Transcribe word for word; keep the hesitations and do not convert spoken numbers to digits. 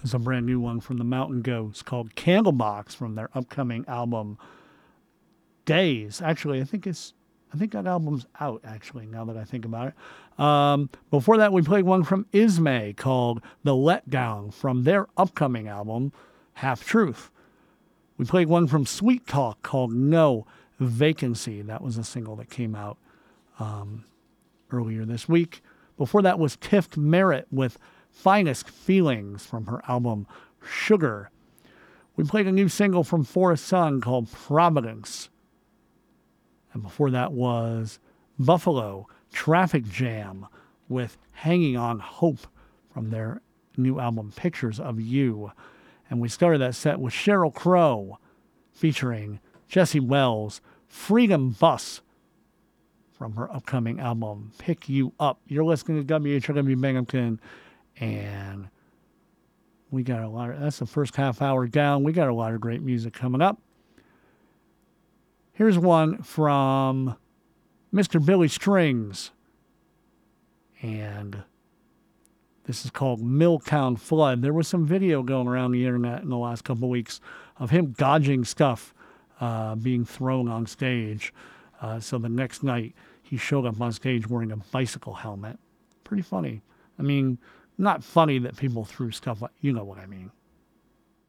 is a brand new one from the Mountain Goats called Candlebox from their upcoming album Days. Actually, I think it's I think that album's out, actually, now that I think about it. Um, before that, we played one from Ismay called The Letdown from their upcoming album, Half Truth. We played one from Sweet Talk called No Vacancy. That was a single that came out um, earlier this week. Before that was Tiff Merritt with Finest Feelings from her album Sugar. We played a new single from Forest Sun called Providence. And before that was Buffalo Traffic Jam with Hanging on Hope from their new album Pictures of You. And we started that set with Sheryl Crow featuring Jesse Wells, Freedom Bus from her upcoming album Pick You Up. You're listening to W H R W Binghamton, and we got a lot of, that's the first half hour down. We got a lot of great music coming up. Here's one from Mister Billy Strings, and this is called Milltown Flood. There was some video going around the internet in the last couple of weeks of him dodging stuff uh, being thrown on stage. Uh, so the next night, he showed up on stage wearing a bicycle helmet. Pretty funny. I mean, not funny that people threw stuff like, you know what I mean.